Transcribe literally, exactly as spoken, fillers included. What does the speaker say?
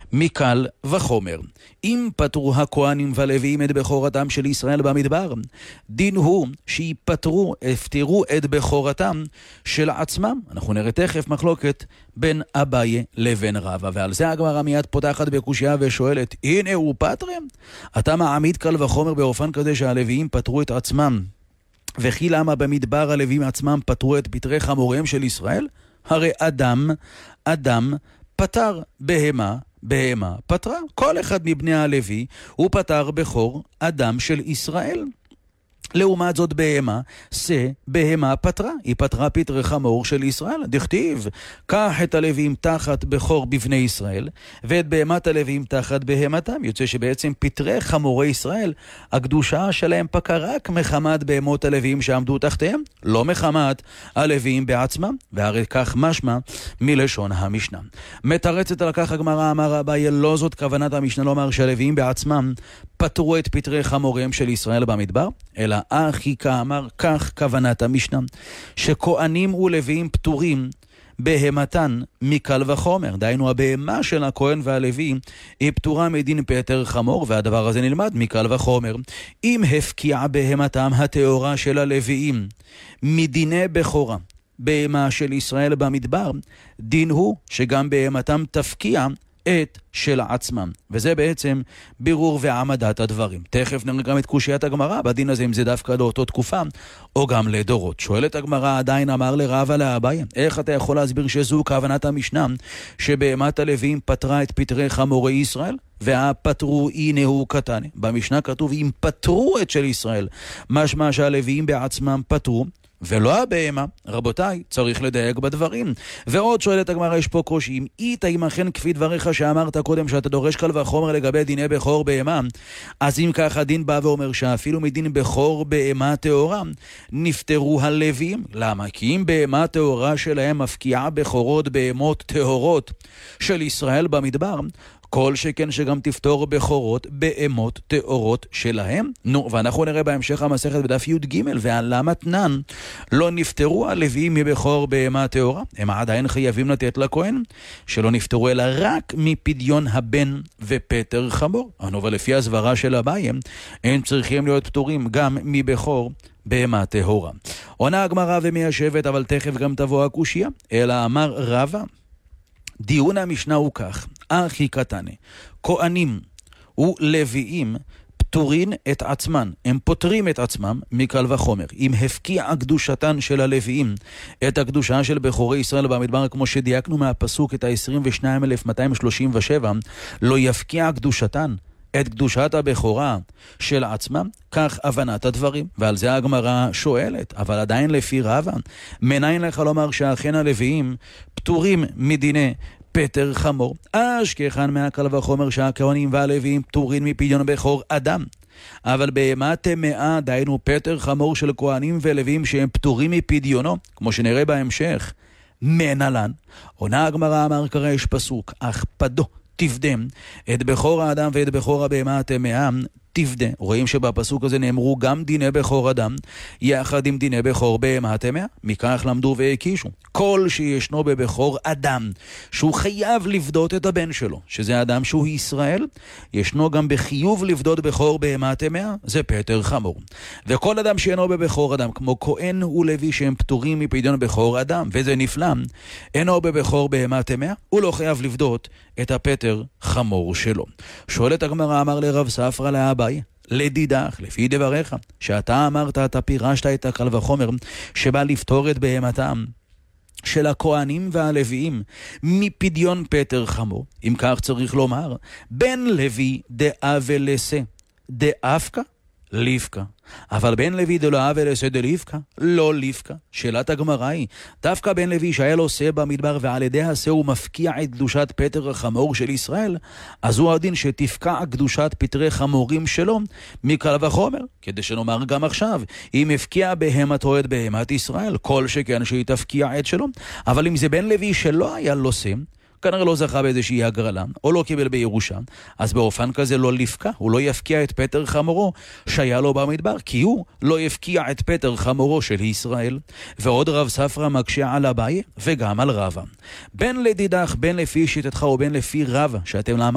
מקל וחומר. אם פטרו הכהנים והלוויים את בכורתם של ישראל במדבר, דין הוא שיפטרו, הפטרו את בכורתם של עצמם. אנחנו נראה תכף מחלוקת בין אביי לבין רבא, ועל זה הגמרא מיד פותחת בקושיה ושואלת, הנה הוא פטרם? אתה מעמיד קל וחומר באופן כזה שהלוויים פטרו את עצמם, וכי למה במדבר הלוויים עצמם פטרו את פטרי חמוריהם של ישראל? הרי אדם, אדם פטר, בהמה, בהמה פטרה. כל אחד מבני הלוי הוא פטר בכור אדם של ישראל. לעומת זאת בהמה, שא בהמה פטרה, היא פטרה פטרי חמור של ישראל. דכתיב, קח את הלוויים תחת בכור בבני ישראל, ואת בהמת הלוויים תחת בהמתם. יוצא שבעצם פטרי חמורי ישראל, הקדושה שלהם פקה רק מחמת בהמות הלוויים שעמדו תחתיהם, לא מחמת הלוויים בעצמם, והרי כך משמע מלשון המשנה. מתרצת על כך הגמרא, אמר אביי, לא זאת כוונת המשנה לומר שהלוויים בעצמם פטרו את פטרי חמוריהם של ישראל במדבר, אלא אחי כאמר, כך כוונת המשנה, שכהנים ולוויים פטורים בהמתן מקל וחומר. דהיינו, הבהמה של הכהן והלוי היא פטורה מדין פטר חמור, והדבר הזה נלמד מקל וחומר. אם הפקיע בהמתם התאורה של הלוויים מדיני בכורה בהמה של ישראל במדבר, דין הוא שגם בהמתם תפקיע את של עצמם. וזה בעצם בירור ועמדת הדברים. תכף נראה גם את קושיית הגמרא בדין הזה, אם זה דווקא לאותו תקופה או גם לדורות. שואלת הגמרא, עדיין אמר לרבא לאביי, איך אתה יכול להסביר שזו כוונת המשנה שבהמת הלוויים פטרה את פטרי חמורי ישראל? והפטרו הנה הוא קטן. במשנה כתוב אם פטרו את של ישראל, משמע שהלוויים בעצמם פטרו ולא הבהמה. רבותיי, צריך לדייק בדברים. ועוד שואלת הגמרא, יש פה קושי, אם אית אם אכן כפי דבריך שאמרת קודם שאתה דורש קל וחומר לגבי דיני בכור בהמה, אז אם כך הדין בא ואומר שאפילו מדין בכור בהמה טהורה נפטרו הלוויים. למה? כי אם בהמה טהורה שלהם מפקיעה בכורות בהמות טהורות של ישראל במדבר, כל שכן שגם תפתור בכורות בהמות טהורות שלהם. נו, ואנחנו נראה בהמשך המסכת בדף י"ג, ועלמה תנן לא נפטרו הלוויים מבכור בהמה טהורה, הם עדיין חייבים לתת לכהן, שלא נפטרו אלא רק מפדיון הבן ופטר חמור. אבל לפי הסברה של אביי, הם צריכים להיות פטורים גם מבכור בהמה טהורה. עונה הגמרא ומיישבת, אבל תכף גם תבוא הקושיה, אלא אמר רבא, דיון המשנה הוא כך, אחי קטנה, כהנים ולוויים פטורין את עצמן, הם פוטרים את עצמם מקל וחומר. אם הפקיע קדושתן של הלוויים את הקדושה של בכורי ישראל במדבר, כמו שדייקנו מהפסוק את ה-עשרים ושניים אלף מאתיים שלושים ושבע, לא יפקיע קדושתן את קדושת הבכורה של עצמם, כך הבנת הדברים. ועל זה הגמרא שואלת, אבל עדיין לפי רבא, מניין לך לומר שאכן הלוויים פטורים מדיני פטר חמור? אשכחן מהקל וחומר שהכהנים והלוויים פטורים מפדיון בכור אדם, אבל בהמה טמאה, דהיינו פטר חמור של כהנים ולוויים שהם פטורים מפדיונו, כמו שנראה בהמשך, מנלן. עונה הגמרא, אמר קרא, יש פסוק, אך פדו תפדם את בכור האדם ואת בכור הבהמה הטמאה תפדה. רואים שבפסוק הזה נאמרו גם דיני בכור אדם יחד עם דיני בכור בהמה הטמאה. מכך למדו והקישו, כל שישנו בבכור אדם שהוא חייב לפדות את הבן שלו, שזה אדם שהוא ישראל, ישנו גם בחיוב לפדות בכור בהמה הטמאה, זה פטר חמור. וכל אדם שאינו בבכור אדם, כמו כהן ולוי שהם פטורים מפדיון בכור אדם, וזה נפלא, אינו בבכור בהמה הטמאה, הוא לא חייב לפדות את הפטר חמור שלו. שואלת הגמרא, אמר לרב ספרא לאביי, לדידך, לפי דבריך, שאתה אמרת, אתה פירשת את הקל וחומר שבא לפתור את בהמתם של הכהנים והלוויים מפדיון פטר חמור. אם כך צריך לומר, בן לוי דאה ולסה דאפקה ליפקה, אבל בן לוי דלא ולסה דליפקה לא ליפקה. שאלת הגמרא היא, דווקא בן לוי שהיה לו שא במדבר ועל ידי השא הוא מפקיע את קדושת פטר החמור של ישראל, אז הוא הדין שתפקע קדושת פטרי חמורים שלו מקל וחומר, כדי שנאמר גם עכשיו, אם הפקיע בהמתו את בהמת ישראל, כל שכן שהיא תפקיע את שלו. אבל אם זה בן לוי שלא היה לו שא, כנראה לא זכה באיזושהי הגרלה, או לא קיבל בירושה, אז באופן כזה לא לפקע, הוא לא יפקיע את פטר חמורו שהיה לו במדבר, כי הוא לא יפקיע את פטר חמורו של ישראל. ועוד רב ספרא מקשה על אביי וגם על רבא. בין לדידך, בין לפי שיטתך ובין לפי רבא, שאתם